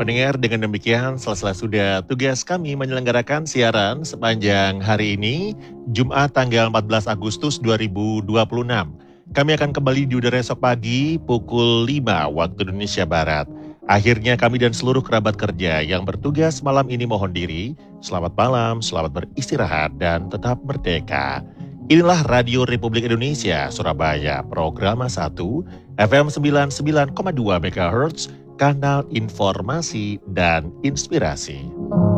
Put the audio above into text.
pendengar, dengan demikian selesai sudah tugas kami menyelenggarakan siaran sepanjang hari ini, Jumat tanggal 14 Agustus 2026. Kami akan kembali di udara esok pagi pukul 5 waktu Indonesia Barat. Akhirnya kami dan seluruh kerabat kerja yang bertugas malam ini mohon diri. Selamat malam, selamat beristirahat, dan tetap merdeka. Inilah Radio Republik Indonesia, Surabaya, Programa 1, FM 99,2 MHz, kanal informasi dan inspirasi.